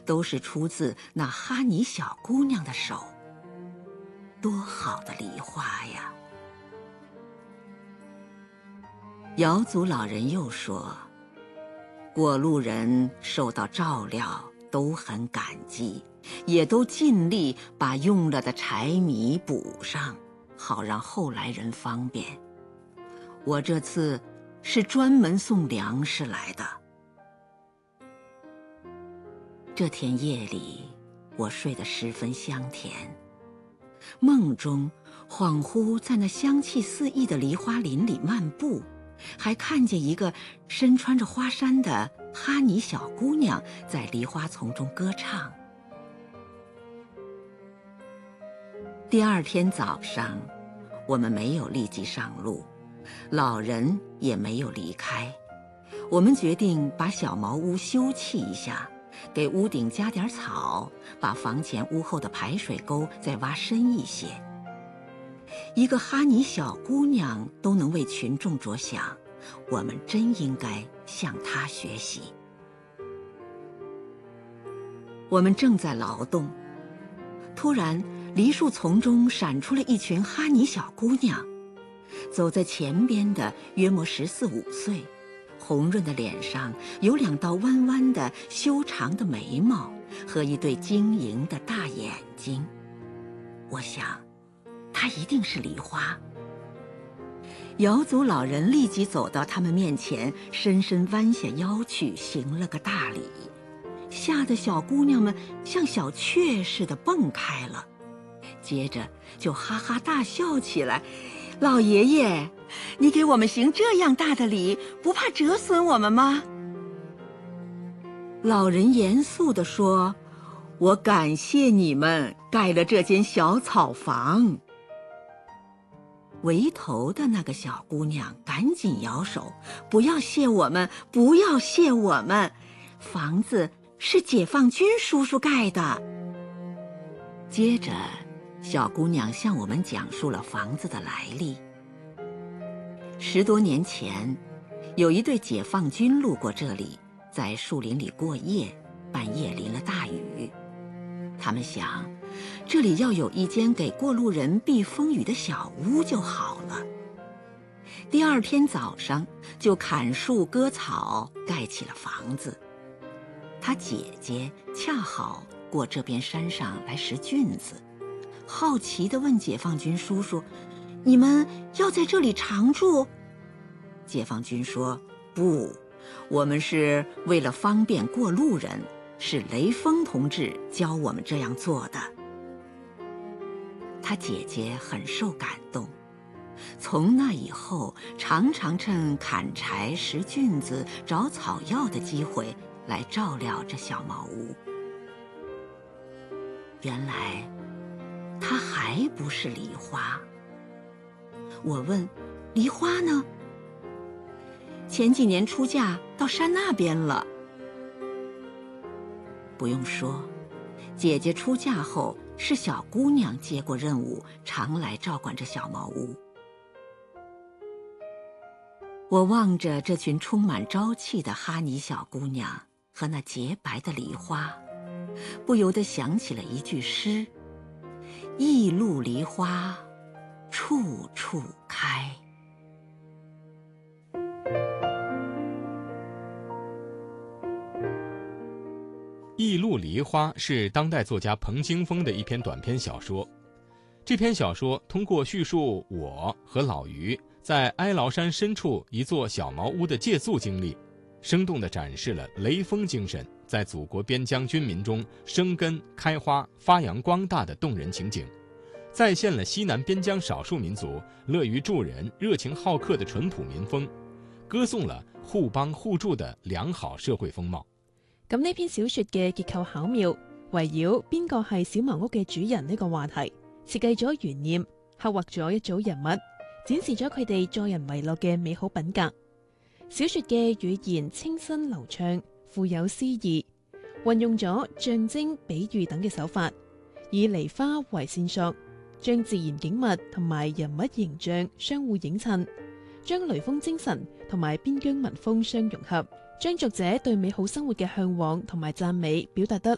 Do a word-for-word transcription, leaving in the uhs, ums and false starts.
都是出自那哈尼小姑娘的手。多好的梨花呀！瑶族老人又说，过路人受到照料都很感激，也都尽力把用了的柴米补上，好让后来人方便。我这次是专门送粮食来的。这天夜里，我睡得十分香甜，梦中恍惚在那香气四溢的梨花林里漫步，还看见一个身穿着花衫的哈尼小姑娘在梨花丛中歌唱。第二天早上，我们没有立即上路，老人也没有离开。我们决定把小茅屋修葺一下，给屋顶加点草，把房前屋后的排水沟再挖深一些。一个哈尼小姑娘都能为群众着想，我们真应该向她学习。我们正在劳动，突然梨树丛中闪出了一群哈尼小姑娘，走在前边的约莫十四五岁，红润的脸上有两道弯弯的修长的眉毛和一对晶莹的大眼睛。我想她一定是梨花。瑶族老人立即走到他们面前，深深弯下腰去行了个大礼，吓得小姑娘们像小雀似的蹦开了，接着就哈哈大笑起来。老爷爷，你给我们行这样大的礼，不怕折损我们吗？老人严肃地说，我感谢你们盖了这间小草房。围头的那个小姑娘赶紧摇手，不要谢我们，不要谢我们，房子是解放军叔叔盖的。接着小姑娘向我们讲述了房子的来历。十多年前，有一队解放军路过这里，在树林里过夜，半夜淋了大雨。他们想，这里要有一间给过路人避风雨的小屋就好了。第二天早上就砍树割草，盖起了房子。他姐姐恰好过这边山上来拾菌子，好奇地问解放军叔叔，你们要在这里常住？解放军说，不，我们是为了方便过路人，是雷锋同志教我们这样做的。他姐姐很受感动，从那以后常常趁砍柴拾菌子找草药的机会来照料这小茅屋。原来她还不是梨花。我问，梨花呢？前几年出嫁到山那边了。不用说，姐姐出嫁后是小姑娘接过任务，常来照管这小茅屋。我望着这群充满朝气的哈尼小姑娘和那洁白的梨花，不由得想起了一句诗：一路梨花处处开。 一路梨花是当代作家彭京峰的一篇短篇小说。这篇小说通过叙述我和老于在哀牢山深处一座小茅屋的借宿经历，生动地展示了雷锋精神在祖国边疆军民中生根开花发扬光大的动人情景，再现了西南边疆少数民族乐于助人热情好客的淳朴民风，歌颂了互帮互助的良好社會風貌。 咁呢篇小說嘅結構巧妙，圍繞邊個係小茅屋嘅主人呢個話題，設計咗懸念，刻畫咗一組人物，展示咗佢哋助人為樂嘅美好品格。小說嘅語言清新流暢，富有詩意，運用咗象徵、比喻等嘅手法，以梨花為線索，將自然景物同埋人物形象相互映襯，將雷鋒精神同埋邊疆民風相融合，將讀者對美好生活嘅向往同埋讚美表達得